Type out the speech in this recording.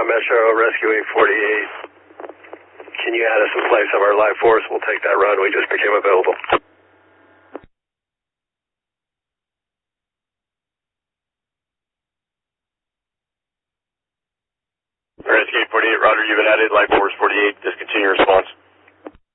Metro, rescuing 48. Can you add us in place of our live force? We'll take that run. We just became available. Rescue 48, Roger, you've been added. Live force 48, discontinue response.